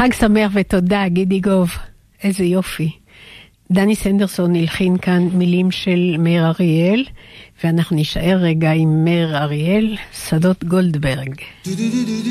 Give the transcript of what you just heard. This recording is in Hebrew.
חג שמח ותודה, גידי גוב. איזה יופי. דני סנדרסון הלחין כאן מילים של מאיר אריאל, ואנחנו נשאר רגע עם מאיר אריאל, שדות גולדברג.